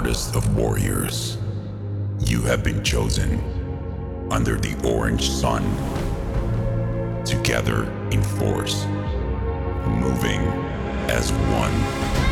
hardest of warriors. You have been chosen under the orange sun, together in force, moving as one.